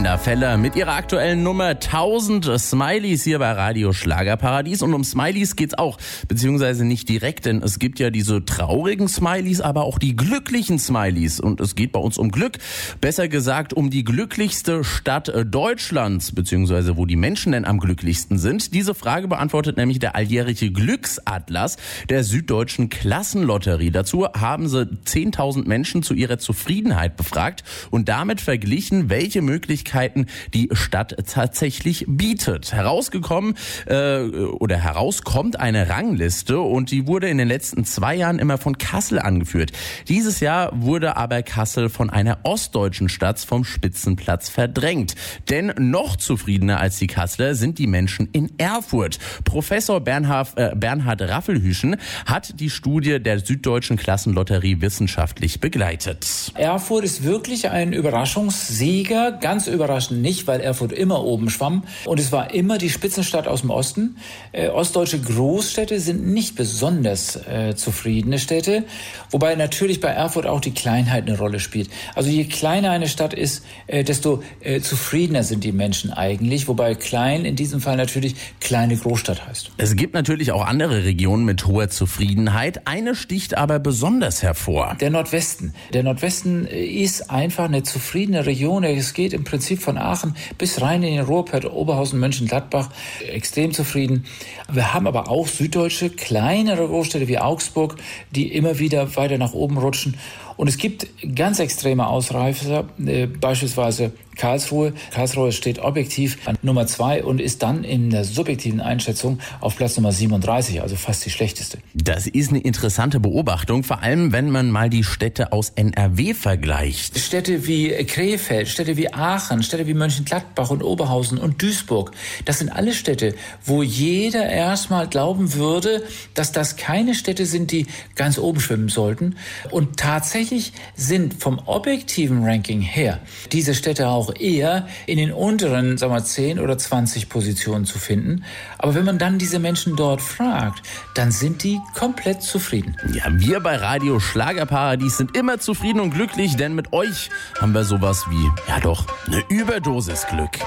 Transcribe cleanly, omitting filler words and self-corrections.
Linda Feller mit ihrer aktuellen Nummer 1000 Smileys hier bei Radio Schlagerparadies. Und um Smileys geht's auch, beziehungsweise nicht direkt, denn es gibt ja diese traurigen Smileys, aber auch die glücklichen Smileys. Und es geht bei uns um Glück, besser gesagt um die glücklichste Stadt Deutschlands, beziehungsweise wo die Menschen denn am glücklichsten sind. Diese Frage beantwortet nämlich der alljährige Glücksatlas der Süddeutschen Klassenlotterie. Dazu haben sie 10.000 Menschen zu ihrer Zufriedenheit befragt und damit verglichen, welche Möglichkeiten die Stadt tatsächlich bietet. Herauskommt eine Rangliste und die wurde in den letzten 2 Jahren immer von Kassel angeführt. Dieses Jahr wurde aber Kassel von einer ostdeutschen Stadt vom Spitzenplatz verdrängt. Denn noch zufriedener als die Kasseler sind die Menschen in Erfurt. Professor Bernhard Raffelhüschen hat die Studie der Süddeutschen Klassenlotterie wissenschaftlich begleitet. Erfurt ist wirklich ein Überraschungssieger. Ganz überraschend nicht, weil Erfurt immer oben schwamm. Und es war immer die Spitzenstadt aus dem Osten. Ostdeutsche Großstädte sind nicht besonders zufriedene Städte. Wobei natürlich bei Erfurt auch die Kleinheit eine Rolle spielt. Also je kleiner eine Stadt ist, desto zufriedener sind die Menschen eigentlich. Wobei klein in diesem Fall natürlich kleine Großstadt heißt. Es gibt natürlich auch andere Regionen mit hoher Zufriedenheit. Eine sticht aber besonders hervor. Der Nordwesten. Der Nordwesten ist einfach eine zufriedene Region. Es geht im Prinzip von Aachen bis rein in den Ruhrpott, Oberhausen, Mönchengladbach. Extrem zufrieden. Wir haben aber auch süddeutsche, kleinere Großstädte wie Augsburg, die immer wieder weiter nach oben rutschen. Und es gibt ganz extreme Ausreißer, beispielsweise Karlsruhe. Karlsruhe steht objektiv an Nummer 2 und ist dann in der subjektiven Einschätzung auf Platz Nummer 37, also fast die schlechteste. Das ist eine interessante Beobachtung, vor allem wenn man mal die Städte aus NRW vergleicht. Städte wie Krefeld, Städte wie Aachen, Städte wie Mönchengladbach und Oberhausen und Duisburg. Das sind alle Städte, wo jeder erstmal glauben würde, dass das keine Städte sind, die ganz oben schwimmen sollten. Und tatsächlich sind vom objektiven Ranking her diese Städte auch eher in den unteren, 10 oder 20 Positionen zu finden. Aber wenn man dann diese Menschen dort fragt, dann sind die komplett zufrieden. Ja, wir bei Radio Schlagerparadies sind immer zufrieden und glücklich, denn mit euch haben wir sowas wie, eine Überdosis Glück.